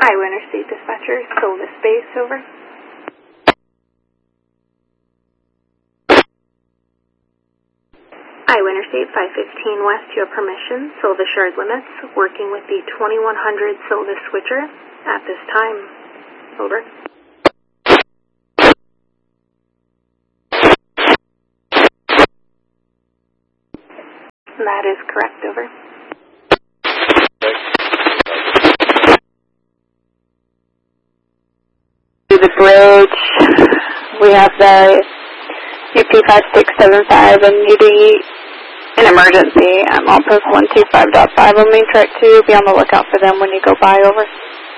Iowa Interstate Dispatcher, Silvis Base, over. Iowa Interstate 515 West, you have permission, Silvis yard limits, working with the 2100 Silvis switcher at this time. Over. That is correct, over. The bridge, we have the UP5675 and UD an emergency. I'm on post 125.5 on main track 2. Be on the lookout for them when you go by, over.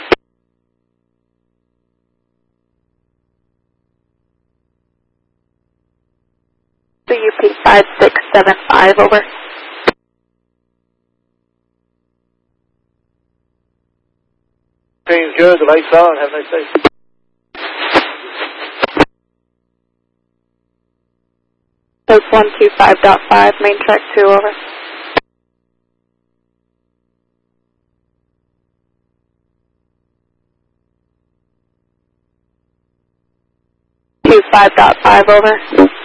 The UP5675, over. Everything's good, the light's on, have a nice day. Post 125.5, main track 2, over. Two 5.5, over.